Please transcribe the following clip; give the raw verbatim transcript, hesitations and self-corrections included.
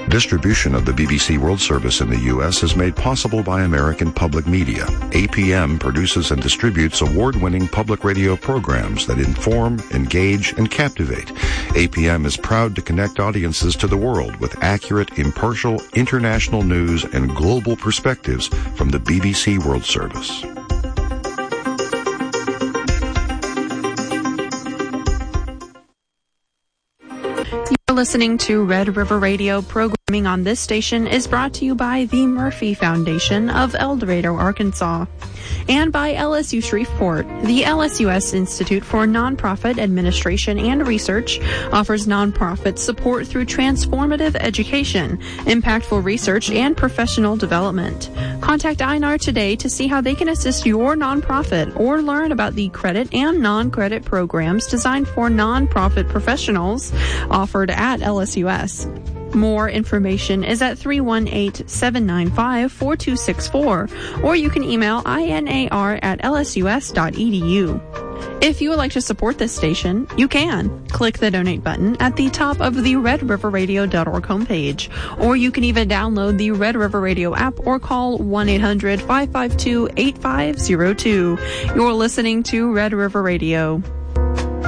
Distribution of the B B C World Service in the U S is made possible by American Public Media. A P M produces and distributes award-winning public radio programs that inform, engage, and captivate. A P M is proud to connect audiences to the world with accurate, impartial, international news and global perspectives from the B B C World Service. You're listening to Red River Radio. Programming on this station is brought to you by the Murphy Foundation of El Dorado, Arkansas, and by L S U Shreveport. The L S U S Institute for Nonprofit Administration and Research offers nonprofit support through transformative education, impactful research, and professional development. Contact I N A R today to see how they can assist your nonprofit or learn about the credit and non-credit programs designed for nonprofit professionals offered at L S U S. More information is at three one eight, seven nine five, four two six four, or you can email I N A R at L S U S dot E D U. If you would like to support this station, you can. Click the donate button at the top of the red river radio dot org homepage, or you can even download the Red River Radio app or call one eight hundred, five five two, eight five zero two. You're listening to Red River Radio.